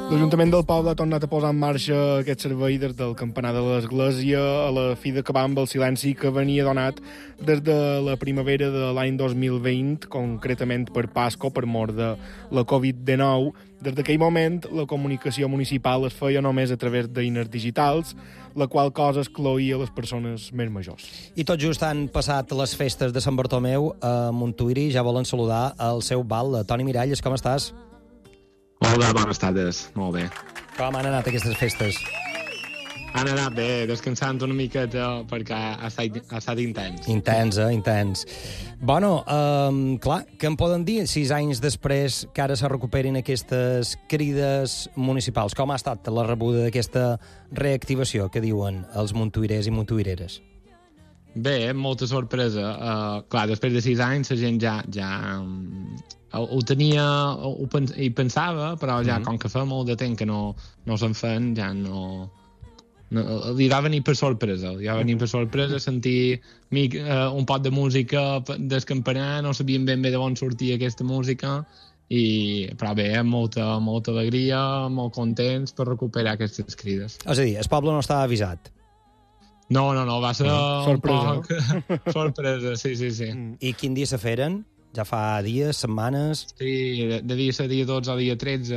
L'Ajuntament del Poble ha tornat a posar en marxa aquest servei des del campanar de l'església a la fi d'acabar amb el silenci que venia donat des de la primavera de l'any 2020, concretament per Pasco, per mort de la Covid-19. Des d'aquell moment, la comunicació municipal es feia només a través d'eines digitals, la qual cosa excloïa les persones més majors. I tot just han passat les festes de Sant Bartomeu a Montuïri. Ja volen saludar el seu val. Toni Miralles, com estàs? Hola, bones tardes. Molt bé. Com han anat aquestes festes? Han anat bé, descansant una miqueta perquè ha estat intens. Intens. Bueno, clar, què em poden dir 6 anys després que ara se recuperin aquestes crides municipals? Com ha estat la rebuda d'aquesta reactivació que diuen els montuirers i montuireres? Bé, molta sorpresa. Clar, després de 6 anys la gent ja ho tenia i pensava, però ja com que fa molt de temps que no se'n fan, ja no li va venir per sorpresa. Sentir un pot de música del campanar, no sabien ben bé d'on sortia aquesta música, però bé, amb molta alegria, molt contents per recuperar aquestes crides. És a dir, el poble no estava avisat. No, va ser sorpresa. un poc sorpresa, sí. I quin dia se feren? Ja fa dies, setmanes? Sí, devia ser dia 12 o dia 13.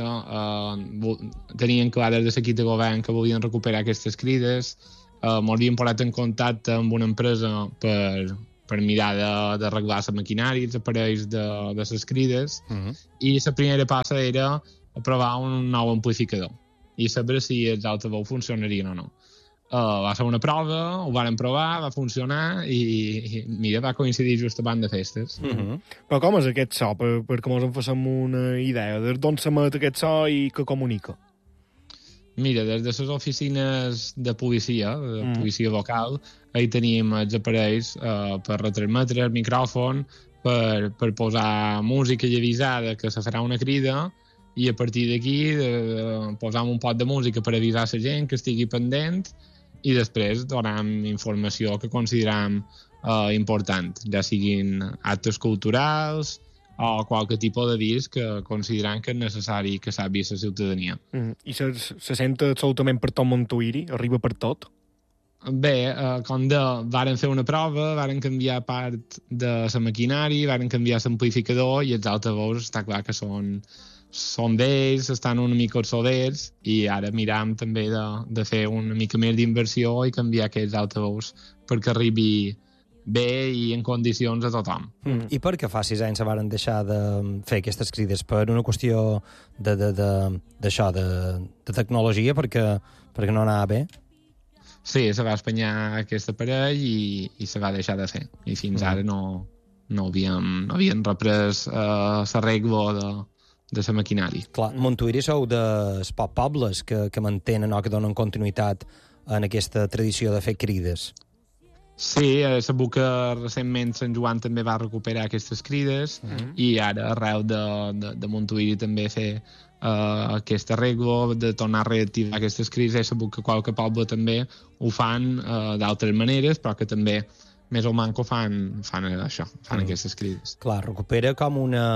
Tenien clar des de l'equip de govern que volien recuperar aquestes crides. M'havíem posat en contacte amb una empresa per mirar d'arreglar la maquinària, els aparells de les crides, i la primera passa era provar un nou amplificador i saber si els altaveus funcionarien o no. Va ser una prova, ho vàrem provar, va funcionar i mira, va coincidir just abans de festes. Però com és aquest so? Perquè mos en facem una idea. D'on s'emet aquest so i què comunica? Mira, des de les oficines de policia local, ahí tenim els aparells per retransmetre el micròfon, per posar música i avisar que se farà una crida, i a partir d'aquí posam un pot de música per avisar la gent que estigui pendent, i després donem informació que consideram important, ja siguin actes culturals o qualque tipus d'avís que consideram que és necessari que sàpiga la ciutadania. I se sent absolutament per tot Montuïri? Arriba per tot? Bé, com varen fer una prova, varen canviar part de la maquinària, varen canviar l'amplificador i els altaveus està clar que són vells, estan una mica obsolets, i ara miram també de fer una mica més d'inversió i canviar aquests altaveus perquè arribi bé i en condicions a tothom. I per què fa 6 anys se varen deixar de fer aquestes crides? Per una qüestió d'això, de tecnologia, perquè no anava bé? Sí, se va espanyar aquest aparell i se va deixar de fer. I fins ara no havíem reprès l'arreglo de la maquinària. Clar, Montuïri sou dels pobles que mantenen o que donen continuïtat en aquesta tradició de fer crides. Sí, sabut que recentment Sant Joan també va recuperar aquestes crides i ara arreu de Montuïri també fer aquest arreglo, de tornar a reactivar aquestes crides. He sabut que qualque poble també ho fan d'altres maneres, però que també més o manco fan això, fan aquestes crides. Clar, recupera com una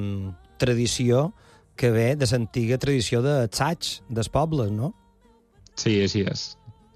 tradició que ve de l'antiga tradició d'assaig dels pobles, no? Sí, així és.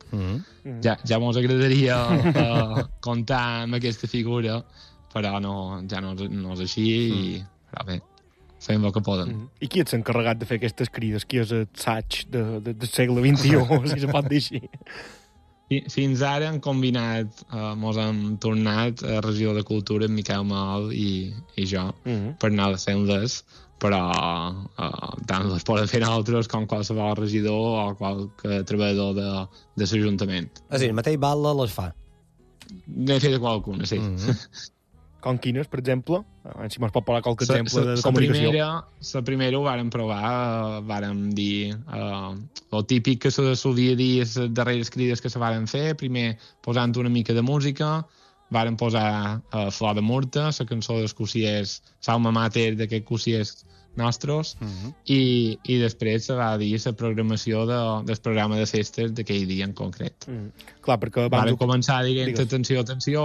Ja mos agradaria comptar amb aquesta figura, però ja no és així, però bé, fem el que podem. I qui és encarregat de fer aquestes crides? Qui és l'assaig del segle XXI, si se pot dir així? Fins ara hem combinat, mos hem tornat a Regió de Cultura, en Miquel Mal i jo, per anar a fent-les, però tant les poden fer altres com qualsevol regidor o qualque treballador de l'Ajuntament. És a dir, el mateix Batlle les fa? N'he fet qualcuna, sí. Com quines, per exemple? Si mos pot posar qualque exemple de comunicació. La primera ho vàrem provar, vàrem dir el típic que se solia dir les darreres crides que se varen fer, primer posant una mica de música, vàrem posar Flor de Murta, la cançó dels cossiers, l'alma mater d'aquests cossiers nostres, i després se va dir la programació del programa de festes d'aquell dia en concret. Clar, perquè vàrem començar dient atenció,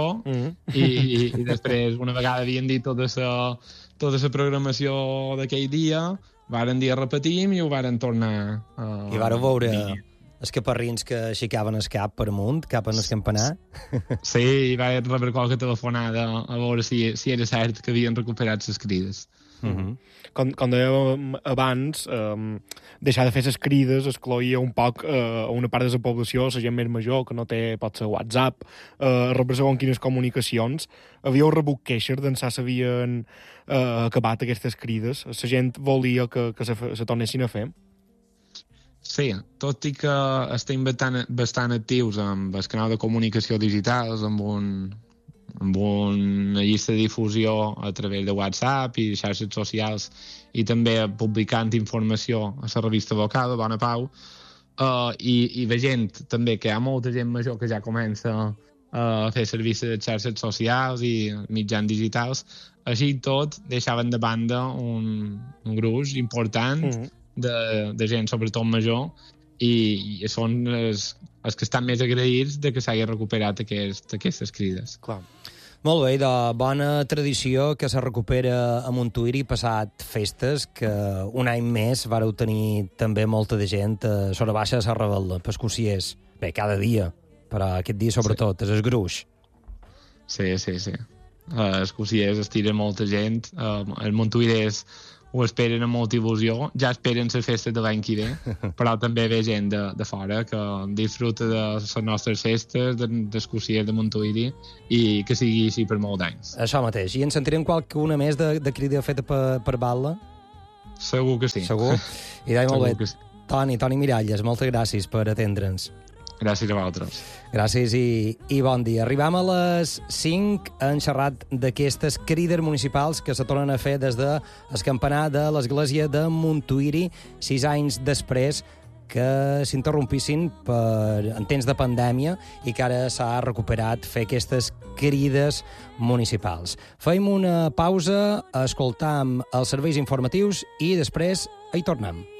i després, una vegada havien dit tota la programació d'aquell dia, varen dir repetim i ho varen tornar I vareu veure els caparrins que aixecaven el cap per amunt, cap en el campanar. Sí, i vaig rebre qualque telefonada a veure si era cert que havien recuperat les crides. Com dèiem abans, deixar de fer les crides excloïa un poc a una part de la població, la gent més major, que no té, pot ser WhatsApp, rebre segons quines comunicacions. Havíeu rebut queixes d'ençà s'havien acabat aquestes crides? La gent volia que se tornessin a fer? Sí, tot i que estem bastant actius amb el canal de comunicació digitals, amb una llista de difusió a través de WhatsApp i xarxes socials i també publicant informació a la revista local, Bona Pau, i veient també que hi ha molta gent major que ja comença a fer servicis de xarxes socials i mitjans digitals, així tot deixaven de banda un gruix important de gent, sobretot major, i són els que estan més agraïts de que s'hagi recuperat aquestes crides. Clar. Molt bé, de bona tradició que se recupera a Montuïri passat festes, que un any més vareu tenir també molta de gent a Sora Baixa de la Rebel·la, pescuciers. Bé, cada dia, però aquest dia sobretot, és el gruix. Sí. Els cuciers es tira molta gent, els montuïrers ho esperen amb molta il·lusió, ja esperen les festes de l'any que ve, però també ve gent de fora que disfruta de les nostres festes, dels cuciers de Montuïri, i que sigui així per molts anys. Això mateix. I en sentirem qualcuna més de crida feta per Batla? Segur que sí. Segur? I molt bé. Sí. Toni Miralles, moltes gràcies per atendre'ns. Gràcies a vosaltres. Gràcies i bon dia. Arribam a les 5, hem xerrat d'aquestes crides municipals que se tornen a fer des del campanar de l'església de Montuïri 6 anys després que s'interrompissin en temps de pandèmia i que ara s'ha recuperat fer aquestes crides municipals. Feim una pausa, escoltam els serveis informatius i després hi tornem.